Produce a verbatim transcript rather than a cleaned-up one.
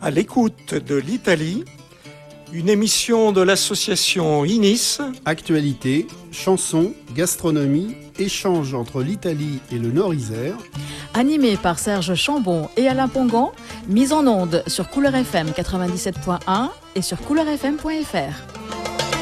à l'écoute de l'Italie, une émission de l'association Inis. Actualité, chansons, gastronomie, échange entre l'Italie et le Nord-Isère. Animé par Serge Chambon et Alain Pongan, mise en onde sur Couleur F M quatre-vingt-dix-sept point un et sur couleur f m point f r.